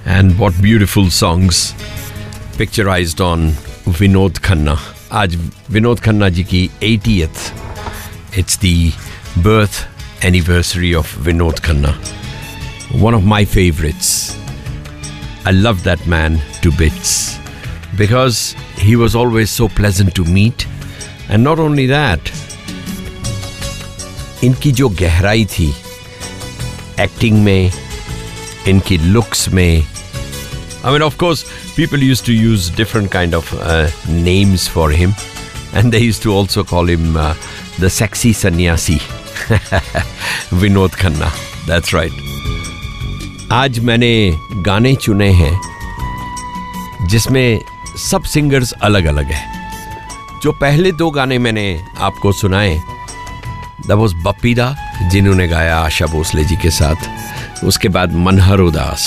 And what beautiful songs picturized on Vinod Khanna. आज विनोद खन्ना जी की 80th. It's the birth anniversary of Vinod Khanna. One of my favorites. I love that man to bits because he was always so pleasant to meet. And not only that, इनकी जो गहराई थी acting में, इनकी looks में. I mean, of course, people used to use different kind of names for him, and they used to also call him the sexy sannyasi. Vinod Khanna, that's right. आज मैंने गाने चुने हैं जिसमें सब सिंगर्स अलग अलग हैं. जो पहले दो गाने मैंने आपको सुनाए, that was बप्पीदा जिन्होंने गाया आशा भोसले जी के साथ. उसके बाद मनहर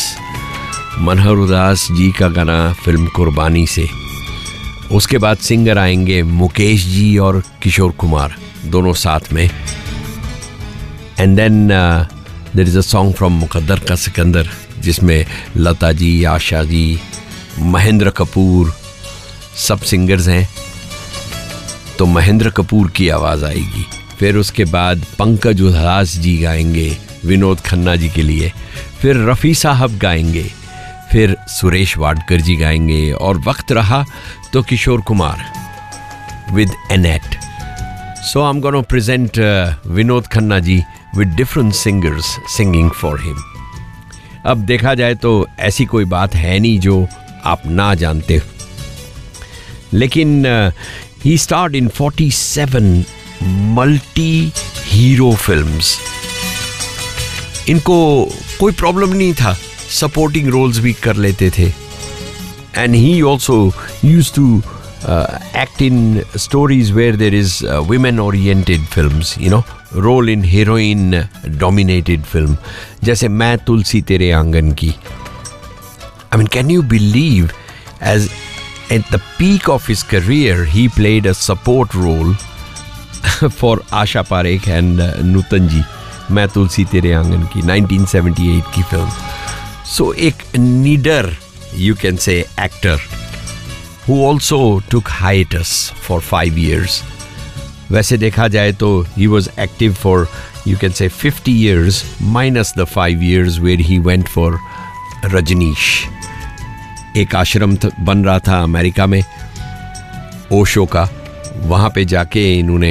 उदास जी का गाना फिल्म कुर्बानी से. उसके बाद सिंगर आएंगे मुकेश जी और किशोर कुमार, दोनों साथ में. And then there is a song from मुकद्दर का सिकंदर जिसमें लता जी, आशा जी, महेंद्र कपूर सब सिंगर्स हैं. तो महेंद्र कपूर की आवाज़ आएगी. फिर उसके बाद पंकज उधास जी गाएंगे विनोद खन्ना जी के लिए. फिर रफ़ी साहब गाएंगे. फिर सुरेश वाडकर जी गाएंगे. और वक्त रहा तो Kishore Kumar with Annette. So I am gonna present Vinod Khanna ji with different singers singing for him. अब देखा जाए तो ऐसी कोई बात है नहीं जो आप ना जानते हो. लेकिन ही स्टार्ड इन 47 मल्टी हीरो फिल्म्स. इनको कोई प्रॉब्लम नहीं था, सपोर्टिंग रोल्स भी कर लेते थे. And he also used to act in stories where there is women oriented films, you know, role in heroine dominated film, जैसे मैं तुलसी तेरे आंगन की. I mean, can you believe, as at the peak of his career he played a support role for Asha Parekh and Nutan ji. मैं तुलसी तेरे आंगन की 1978 की फिल्म. So एक needer, you can say, actor who also took hiatus for 5 years. वैसे देखा जाए तो he was active for, you can say, 50 years minus the 5 years where he went for Rajneesh. एक आश्रम बन रहा था अमेरिका में ओशो का. वहाँ पे जाके इन्होंने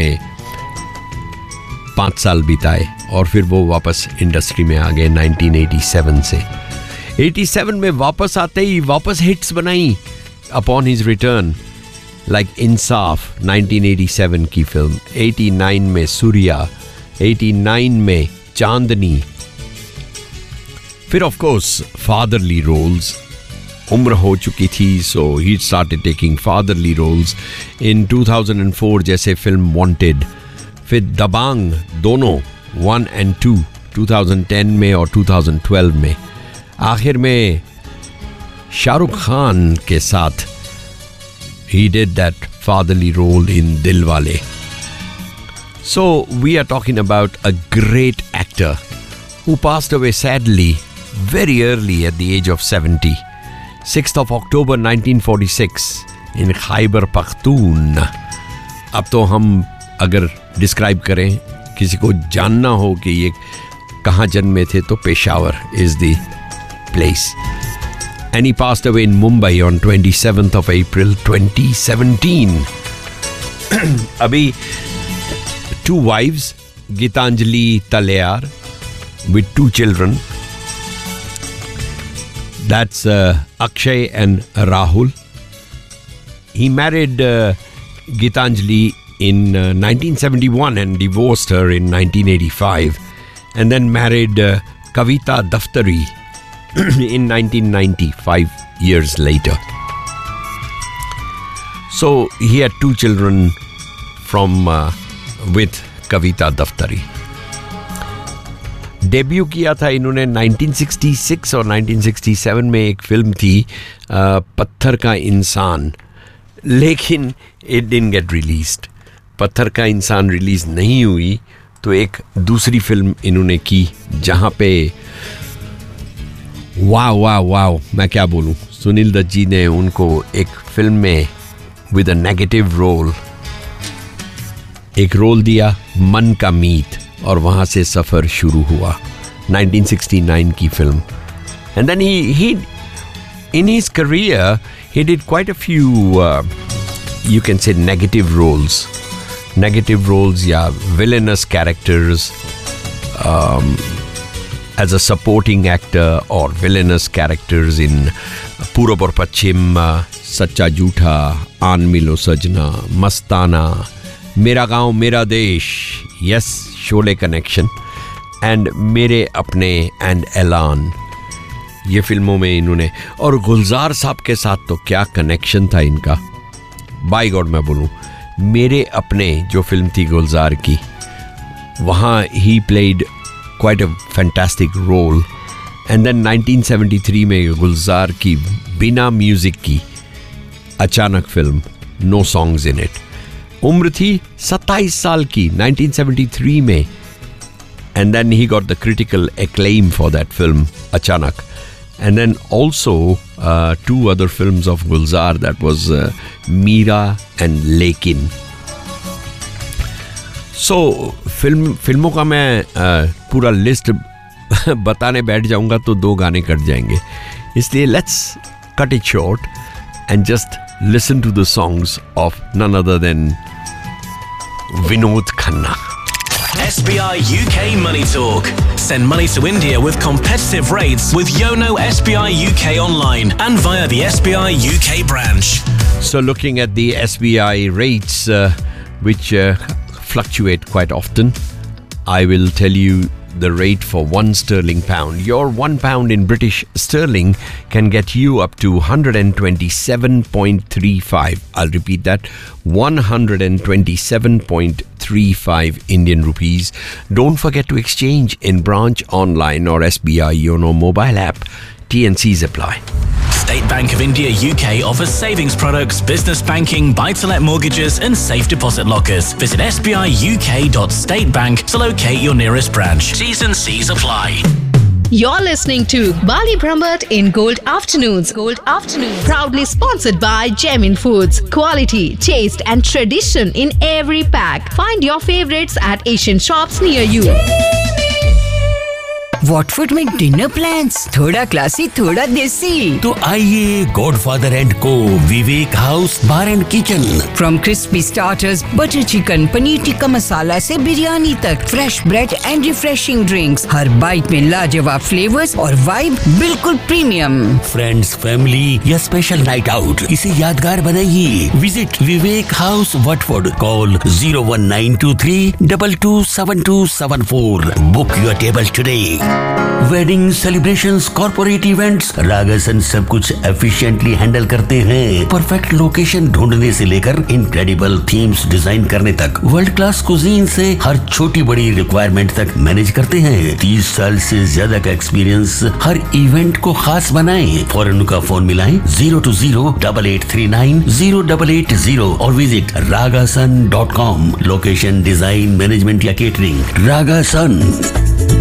5 साल बिताए और फिर वो वापस इंडस्ट्री में आ गए 1987 से. 87 में वापस आते ही वापस हिट्स बनाई upon his return, like इंसाफ 1987 की फिल्म, 89 में सूर्या, 89 में चांदनी. फिर ऑफ कोर्स फादरली रोल्स. उम्र हो चुकी थी, so he started taking fatherly roles in 2004 जैसे फिल्म वांटेड. फिर दबांग दोनों 1 and 2 2010 में और 2012 में. आखिर में शाहरुख खान के साथ he did that fatherly role in Dilwale. So we are talking about a great actor who passed away sadly very early at the age of 70. 6th of October 1946 in Khyber Pakhtunkhwa. अब तो हम अगर describe करें, किसी को जानना हो कि ये कहाँ जन्मे थे, तो Peshawar is the place. And he passed away in Mumbai on 27th of April 2017. Abhi 2 wives, Gitanjali Taleyar with 2 children. That's Akshay and Rahul. He married Gitanjali in 1971 and divorced her in 1985, and then married Kavita Daftari in 1990, 5 years later. So he had 2 children from with Kavita Daftari. Debut किया था इन्होंने 1966 और 1967 में. एक film थी पत्थर का इंसान, लेकिन इट डिडंट गेट रिलीज्ड. पत्थर का इंसान रिलीज नहीं हुई तो एक दूसरी फिल्म इन्होंने की जहाँ पे वाह वाह वाह, मैं क्या बोलूं. सुनील दत्त जी ने उनको एक फिल्म में विद अ नेगेटिव रोल एक रोल दिया, मन का मीत, और वहां से सफर शुरू हुआ. 1969 की film. And then he in his career he did quite a few you can say negative roles, yeah, villainous characters as a supporting actor, or villainous characters in Purab aur Paschim, Sacha Jhootha, Aan Milo Sajna, Mastana, Mera Gaon Mera Desh, yes, Sholay Connection, and Mere Apne and Elan. ये फिल्मों में इन्होंने, और गुलजार साहब के साथ तो क्या कनेक्शन था इनका. बाय गॉड मैं बोलूं, मेरे अपने जो फिल्म थी गुलजार की, वहाँ he played quite a fantastic role. And then 1973 में गुलजार की बिना म्यूजिक की अचानक film, no songs in it. उम्र थी 27 साल की 1973 में. And then he got the critical acclaim for that film, अचानक. And then also two other films of Gulzar, that was Meera and Lekin. So फिल्मों का मैं पूरा लिस्ट बताने बैठ जाऊंगा तो 2 गाने कट जाएंगे, इसलिए let's cut it short and just listen to the songs of none other than Vinod Khanna. SBI UK Money Talk. Send money to India with competitive rates with Yono SBI UK online and via the SBI UK branch. So looking at the SBI rates, which fluctuate quite often, I will tell you the rate for £1. Your £1 in British sterling can get you up to 127.35. I'll repeat that, 127.35 Indian rupees. Don't forget to exchange in branch, online or SBI Yono mobile app. T&Cs apply. State Bank of India UK offers savings products, business banking, buy-to-let mortgages and safe deposit lockers. Visit sbiuk.statebank to locate your nearest branch. T's and C's apply. You're listening to Bali Brahmat in Gold Afternoons. Gold Afternoons. Proudly sponsored by Gemin Foods. Quality, taste and tradition in every pack. Find your favorites at Asian shops near you. Watford में dinner plans, थोड़ा classy थोड़ा देसी. तो आइए godfather and को विवेक house bar and kitchen. From crispy starters, butter chicken, paneer tikka masala से बिरयानी तक, fresh bread and refreshing drinks. Her bite में लाजवाब फ्लेवर्स और वाइब बिल्कुल प्रीमियम. फ्रेंड्स, फैमिली या स्पेशल नाइट आउट, इसे यादगार बनाइए. Visit Vivek house Watford. Call 01923227274. Book your table today. Wedding celebrations, corporate events, रागासन सब कुछ एफिशिएंटली हैंडल करते हैं. परफेक्ट लोकेशन ढूंढने से लेकर इनक्रेडिबल थीम्स डिजाइन करने तक, वर्ल्ड क्लास कुजीन से हर छोटी बड़ी रिक्वायरमेंट तक मैनेज करते हैं. 30 साल से ज्यादा का एक्सपीरियंस हर इवेंट को खास बनाएं. फौरन उनका फोन मिलाएं 020-8839-0880 और visit ragasan.com. Location, design, management या केटरिंग, रागासन.